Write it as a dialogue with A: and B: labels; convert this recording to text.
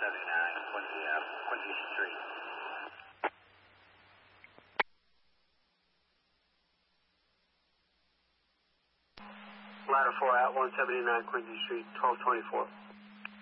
A: Quincy Street. Ladder 4 at 179 Quincy Street, 1224.